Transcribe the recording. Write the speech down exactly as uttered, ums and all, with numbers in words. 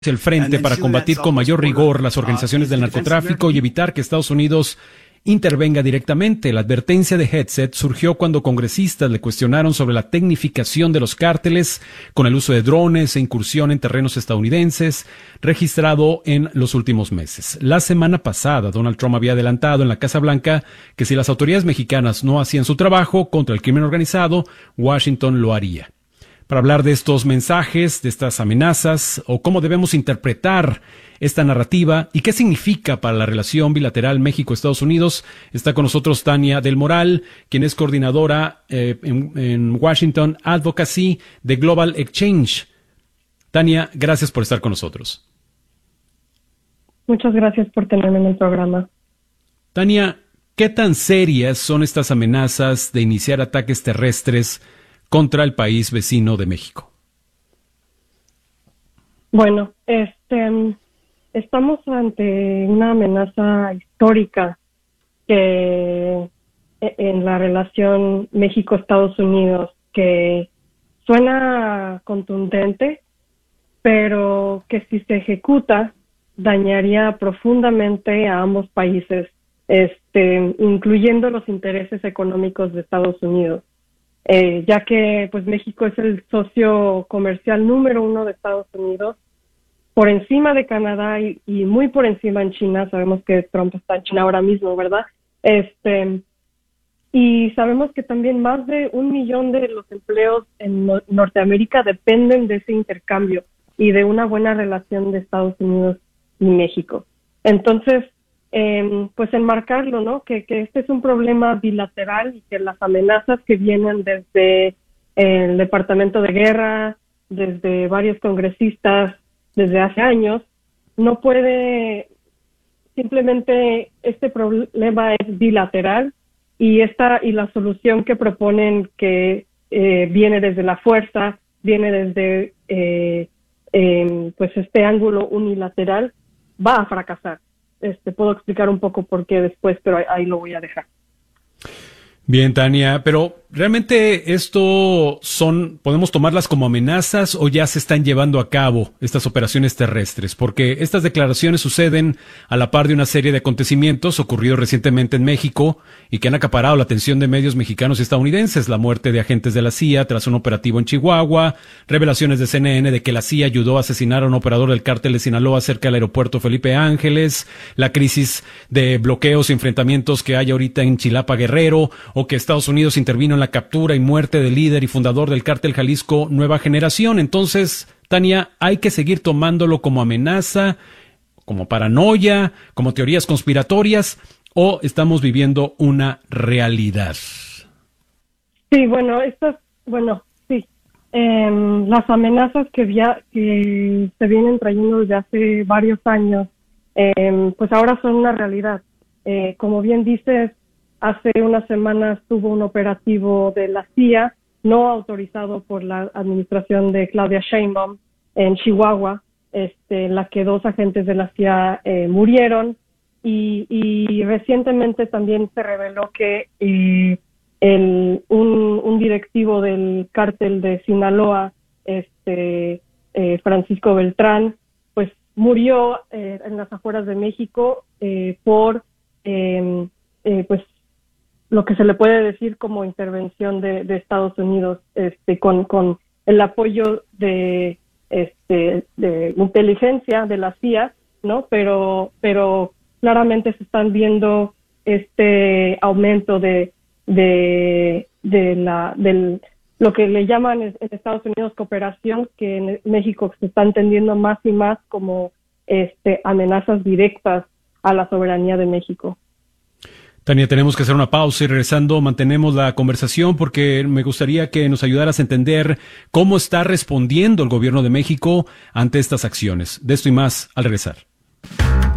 el frente para combatir con mayor rigor las organizaciones del narcotráfico y evitar que Estados Unidos intervenga directamente. La advertencia de Hegseth surgió cuando congresistas le cuestionaron sobre la tecnificación de los cárteles con el uso de drones e incursión en terrenos estadounidenses registrado en los últimos meses. La semana pasada, Donald Trump había adelantado en la Casa Blanca que si las autoridades mexicanas no hacían su trabajo contra el crimen organizado, Washington lo haría. Para hablar de estos mensajes, de estas amenazas, o cómo debemos interpretar esta narrativa y qué significa para la relación bilateral México-Estados Unidos, está con nosotros Tania del Moral, quien es coordinadora eh, en, en Washington Advocacy de Global Exchange. Tania, gracias por estar con nosotros. Muchas gracias por tenerme en el programa. Tania, ¿qué tan serias son estas amenazas de iniciar ataques terrestres contra el país vecino de México? Bueno, este, estamos ante una amenaza histórica que en la relación México-Estados Unidos, que suena contundente, pero que si se ejecuta dañaría profundamente a ambos países, este, incluyendo los intereses económicos de Estados Unidos. Eh, ya que pues México es el socio comercial número uno de Estados Unidos, por encima de Canadá y, y muy por encima en China. Sabemos que Trump está en China ahora mismo, ¿verdad? Este, y sabemos que también más de un millón de los empleos en no- Norteamérica dependen de ese intercambio y de una buena relación de Estados Unidos y México. Entonces, Eh, pues enmarcarlo, ¿no? Que, que este es un problema bilateral y que las amenazas que vienen desde el Departamento de Guerra, desde varios congresistas, desde hace años, no puede, simplemente este problema es bilateral y esta y la solución que proponen que eh, viene desde la fuerza, viene desde eh, eh, pues este ángulo unilateral, va a fracasar. Este, puedo explicar un poco por qué después, pero ahí, ahí lo voy a dejar. Bien, Tania, pero ¿realmente esto son, podemos tomarlas como amenazas o ya se están llevando a cabo estas operaciones terrestres? Porque estas declaraciones suceden a la par de una serie de acontecimientos ocurridos recientemente en México y que han acaparado la atención de medios mexicanos y estadounidenses. La muerte de agentes de la C I A tras un operativo en Chihuahua, revelaciones de C N N de que la C I A ayudó a asesinar a un operador del cártel de Sinaloa cerca del aeropuerto Felipe Ángeles, la crisis de bloqueos y enfrentamientos que hay ahorita en Chilapa, Guerrero, o que Estados Unidos intervino en la captura y muerte del líder y fundador del cártel Jalisco Nueva Generación. Entonces, Tania, ¿hay que seguir tomándolo como amenaza, como paranoia, como teorías conspiratorias, o estamos viviendo una realidad? Sí, bueno, estas, bueno, sí. Eh, las amenazas que, via- que se vienen trayendo desde hace varios años, eh, pues ahora son una realidad. Eh, como bien dices, hace unas semanas tuvo un operativo de la C I A, no autorizado por la administración de Claudia Sheinbaum, en Chihuahua, este, en la que dos agentes de la C I A eh, murieron. Y, y recientemente también se reveló que eh, el, un, un directivo del cártel de Sinaloa, este, eh, Francisco Beltrán, pues murió eh, en las afueras de México eh, por eh, eh, pues lo que se le puede decir como intervención de, de Estados Unidos, este, con, con el apoyo de, este, de inteligencia de la C I A, ¿no? Pero, pero claramente se están viendo este aumento de, de, de la, del, lo que le llaman en Estados Unidos cooperación, que en México se está entendiendo más y más como, este, amenazas directas a la soberanía de México. Tania, tenemos que hacer una pausa y regresando mantenemos la conversación porque me gustaría que nos ayudaras a entender cómo está respondiendo el gobierno de México ante estas acciones. De esto y más al regresar.